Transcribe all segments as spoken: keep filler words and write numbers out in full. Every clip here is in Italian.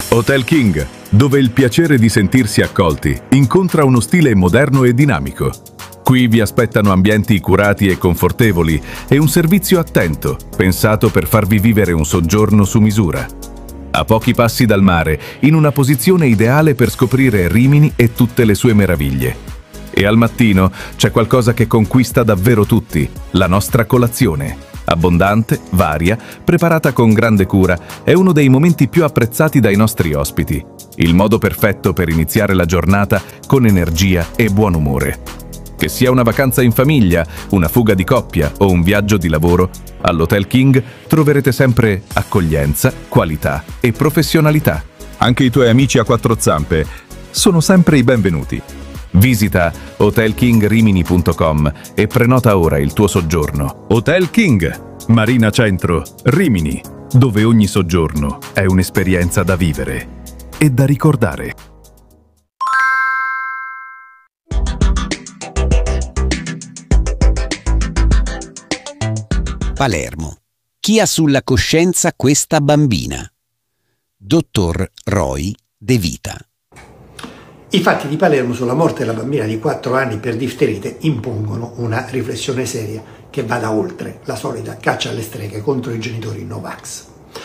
Hotel King, dove il piacere di sentirsi accolti incontra uno stile moderno e dinamico. Qui vi aspettano ambienti curati e confortevoli e un servizio attento, pensato per farvi vivere un soggiorno su misura. A pochi passi dal mare, in una posizione ideale per scoprire Rimini e tutte le sue meraviglie. E al mattino c'è qualcosa che conquista davvero tutti, la nostra colazione. Abbondante, varia, preparata con grande cura, è uno dei momenti più apprezzati dai nostri ospiti. Il modo perfetto per iniziare la giornata con energia e buon umore. Che sia una vacanza in famiglia, una fuga di coppia o un viaggio di lavoro, all'Hotel King troverete sempre accoglienza, qualità e professionalità. Anche i tuoi amici a quattro zampe sono sempre i benvenuti. Visita hotel king rimini punto com e prenota ora il tuo soggiorno. Hotel King, Marina Centro, Rimini, dove ogni soggiorno è un'esperienza da vivere e da ricordare. Palermo. Chi ha sulla coscienza questa bambina? Dottor Roy De Vita. I fatti di Palermo sulla morte della bambina di quattro anni per difterite impongono una riflessione seria che vada oltre la solita caccia alle streghe contro i genitori Novax.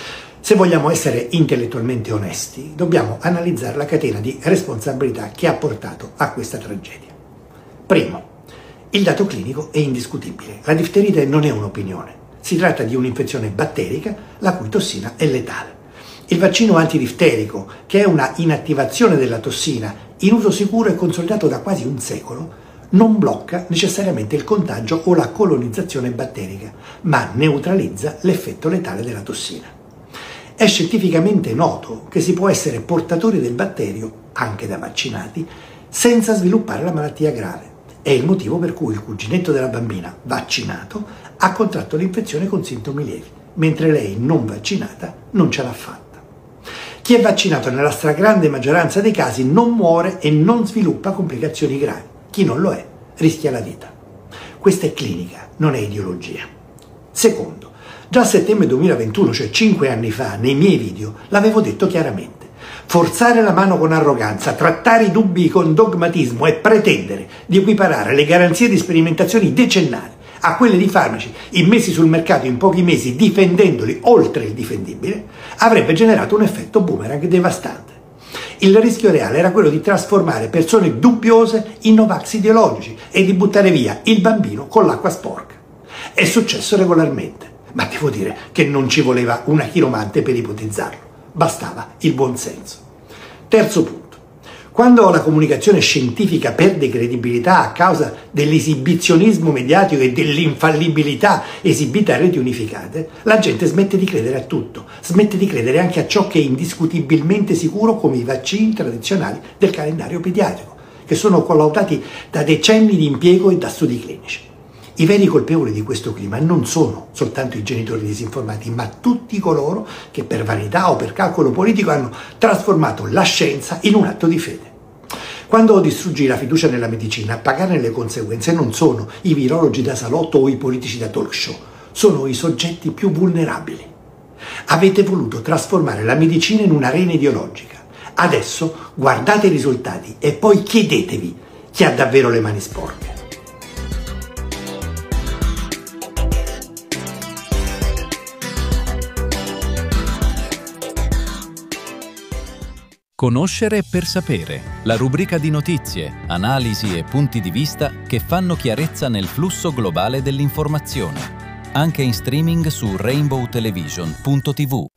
Se vogliamo essere intellettualmente onesti, dobbiamo analizzare la catena di responsabilità che ha portato a questa tragedia. Primo, il dato clinico è indiscutibile. La difterite non è un'opinione. Si tratta di un'infezione batterica la cui tossina è letale. Il vaccino antidifterico, che è una inattivazione della tossina in uso sicuro e consolidato da quasi un secolo, non blocca necessariamente il contagio o la colonizzazione batterica, ma neutralizza l'effetto letale della tossina. È scientificamente noto che si può essere portatori del batterio, anche da vaccinati, senza sviluppare la malattia grave. È il motivo per cui il cuginetto della bambina, vaccinato, ha contratto l'infezione con sintomi lievi, mentre lei, non vaccinata, non ce l'ha fatta. Chi è vaccinato nella stragrande maggioranza dei casi non muore e non sviluppa complicazioni gravi. Chi non lo è rischia la vita. Questa è clinica, non è ideologia. Secondo, già a settembre duemilaventuno, cioè cinque anni fa, nei miei video, l'avevo detto chiaramente. Forzare la mano con arroganza, trattare i dubbi con dogmatismo e pretendere di equiparare le garanzie di sperimentazioni decennali a quelle di farmaci immessi sul mercato in pochi mesi difendendoli oltre il difendibile, avrebbe generato un effetto boomerang devastante. Il rischio reale era quello di trasformare persone dubbiose in Novax ideologici e di buttare via il bambino con l'acqua sporca. È successo regolarmente, ma devo dire che non ci voleva una chiromante per ipotizzarlo, bastava il buonsenso. Terzo punto. Quando la comunicazione scientifica perde credibilità a causa dell'esibizionismo mediatico e dell'infallibilità esibita a reti unificate, la gente smette di credere a tutto, smette di credere anche a ciò che è indiscutibilmente sicuro come i vaccini tradizionali del calendario pediatrico, che sono collaudati da decenni di impiego e da studi clinici. I veri colpevoli di questo clima non sono soltanto i genitori disinformati, ma tutti coloro che per vanità o per calcolo politico hanno trasformato la scienza in un atto di fede. Quando distruggi la fiducia nella medicina, a pagarne le conseguenze non sono i virologi da salotto o i politici da talk show, sono i soggetti più vulnerabili. Avete voluto trasformare la medicina in un'arena ideologica. Adesso guardate i risultati e poi chiedetevi chi ha davvero le mani sporche. Conoscere per sapere, la rubrica di notizie, analisi e punti di vista che fanno chiarezza nel flusso globale dell'informazione. Anche in streaming su rainbow television punto tv.